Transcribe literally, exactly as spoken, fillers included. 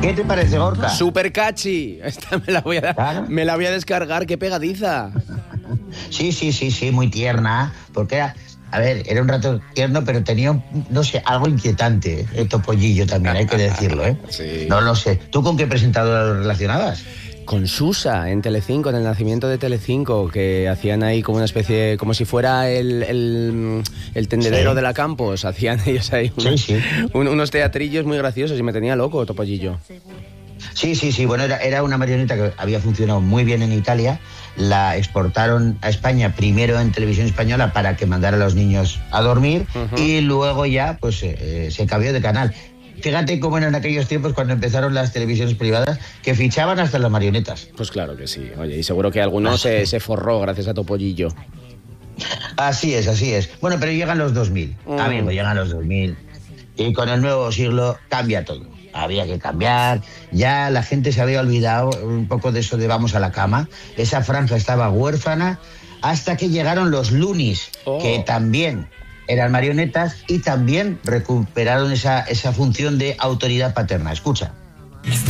¿Qué te parece, Gorka? Super catchy. Esta me la voy a, Claro. me la voy a descargar, qué pegadiza. Sí, sí, sí, sí, muy tierna, porque era, a ver, era un rato tierno, pero tenía, no sé, algo inquietante, el Topollillo también, hay que decirlo, ¿eh? Sí. No lo sé. ¿Tú con qué presentador lo relacionabas? Con Susa en Telecinco, en el nacimiento de Telecinco, que hacían ahí como una especie, como si fuera el, el, el tendedero Sí. de la Campos, hacían ellos ahí una- Sí, sí. un- unos teatrillos muy graciosos y me tenía loco Topollillo. Sí, sí, sí, bueno, era, era una marioneta que había funcionado muy bien en Italia, la exportaron a España primero en televisión española para que mandara a los niños a dormir Ujú. y luego ya pues eh, se cambió de canal. Fíjate cómo eran aquellos tiempos cuando empezaron las televisiones privadas que fichaban hasta las marionetas. Pues claro que sí, oye, y seguro que alguno se, se forró gracias a Topollillo. Así es, así es. Bueno, pero llegan los dos mil, Mm. amigo, llegan los dos mil y con el nuevo siglo cambia todo. Había que cambiar, ya la gente se había olvidado un poco de eso de vamos a la cama, esa franja estaba huérfana hasta que llegaron los Loonies, Oh. que también eran marionetas y también recuperaron esa, esa función de autoridad paterna. Escucha.